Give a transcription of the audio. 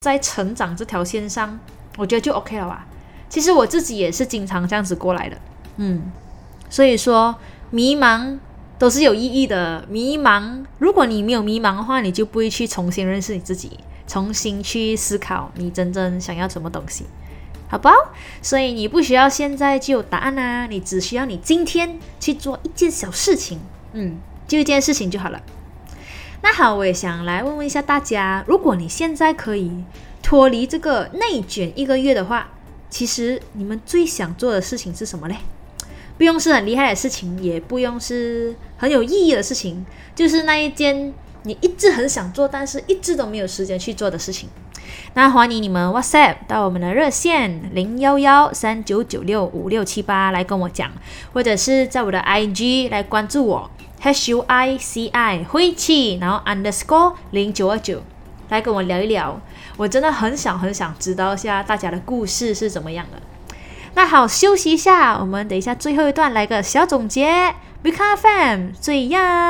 在成长这条线上，我觉得就 OK 了吧。其实我自己也是经常这样子过来的，所以说迷茫都是有意义的。迷茫，如果你没有迷茫的话，你就不会去重新认识你自己，重新去思考你真正想要什么东西，好不好？所以你不需要现在就有答案啊，你只需要你今天去做一件小事情，就一件事情就好了。那好，我也想来问问一下大家，如果你现在可以脱离这个内卷1个月的话，其实你们最想做的事情是什么嘞？不用是很厉害的事情，也不用是很有意义的事情，就是那一件你一直很想做但是一直都没有时间去做的事情。那欢迎你们 WhatsApp 到我们的热线01139965678来跟我讲，或者是在我的 IG 来关注我HUICI 灰气，然后 _0929来跟我聊一聊。我真的很想知道一下大家的故事是怎么样的。那好，休息一下，我们等一下最后一段来个小总结。Bika FM 最样。